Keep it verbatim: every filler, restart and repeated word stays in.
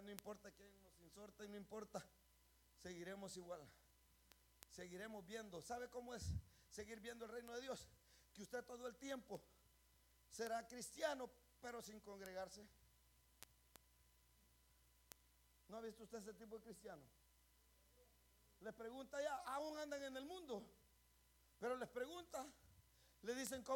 no importa quién nos insulta y no importa, seguiremos igual. Seguiremos viendo. ¿Sabe cómo es seguir viendo el reino de Dios? Que usted todo el tiempo será cristiano, pero sin congregarse. ¿No ha visto usted ese tipo de cristiano? Les pregunta ya, aún andan en el mundo, pero les pregunta, le dicen, ¿cómo